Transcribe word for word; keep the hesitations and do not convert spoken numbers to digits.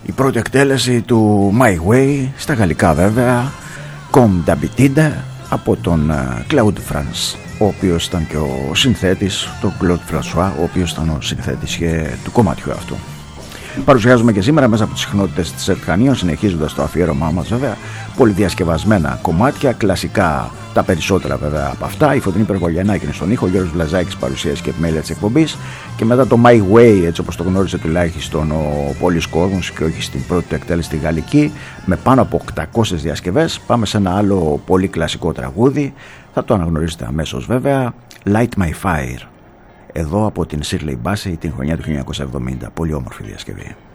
Η πρώτη εκτέλεση του My Way, στα γαλλικά βέβαια, Comme d'habitude, από τον Claude France, ο οποίος ήταν και ο συνθέτης, τον Claude François, ο οποίος ήταν ο συνθέτης και του κομματιού αυτού. Παρουσιάζουμε και σήμερα μέσα από τις συχνότητες της Ερτχανίων, συνεχίζοντας το αφιέρωμά μας βέβαια, πολυδιασκευασμένα κομμάτια, κλασικά τα περισσότερα βέβαια από αυτά. Η Φωτεινή Περβολιανάκη είναι στον ήχο, ο Γιώργος Βλαζάκης παρουσίαση και επιμέλεια της εκπομπής, και μετά το My Way, έτσι όπως το γνώρισε τουλάχιστον ο πολλής κόσμος και όχι στην πρώτη εκτέλεση στη γαλλική, με πάνω από οκτακόσιες διασκευές. Πάμε σε ένα άλλο πολύ κλασικό τραγούδι, θα το αναγνωρίσετε αμέσως βέβαια, Light My Fire. Εδώ από την Shirley Bassey την χρονιά του χίλια εννιακόσια εβδομήντα, πολύ όμορφη διασκευή.